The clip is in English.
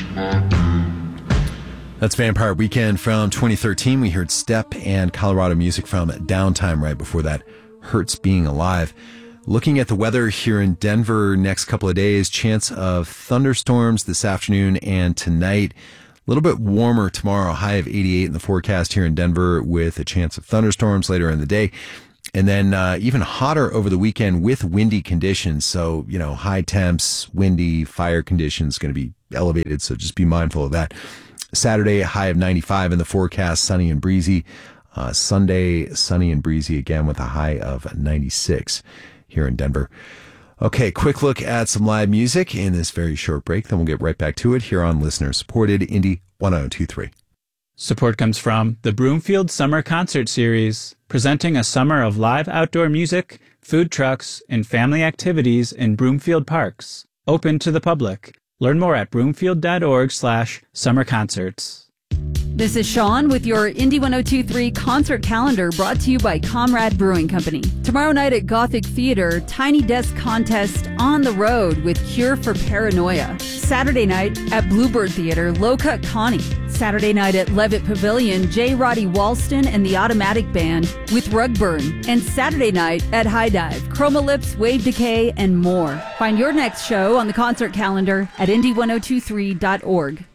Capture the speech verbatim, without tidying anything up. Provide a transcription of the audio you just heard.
That's Vampire Weekend from twenty thirteen. We heard Step and Colorado music from Downtime right before that, Hurts Being Alive. Looking at the weather here in Denver next couple of days, chance of thunderstorms this afternoon and tonight. A little bit warmer tomorrow, high of eighty-eight in the forecast here in Denver with a chance of thunderstorms later in the day. And then uh, even hotter over the weekend with windy conditions. So, you know, high temps, windy, fire conditions going to be elevated. So just be mindful of that. Saturday, a high of ninety-five in the forecast, sunny and breezy. Uh, Sunday, sunny and breezy again with a high of ninety-six here in Denver. Okay, quick look at some live music in this very short break. Then we'll get right back to it here on listener-supported Indie one oh two point three. Support comes from the Broomfield Summer Concert Series, presenting a summer of live outdoor music, food trucks, and family activities in Broomfield parks. Open to the public. Learn more at broomfield.org slash summer concerts. This is Sean with your Indie one oh two point three concert calendar brought to you by Comrade Brewing Company. Tomorrow night at Gothic Theater, Tiny Desk Contest on the road with Cure for Paranoia. Saturday night at Bluebird Theater, Low Cut Connie. Saturday night at Levitt Pavilion, J. Roddy Walston and the Automatic Band with Rugburn. And Saturday night at High Dive, Chroma Lips, Wave Decay, and more. Find your next show on the concert calendar at indie ten twenty-three dot org.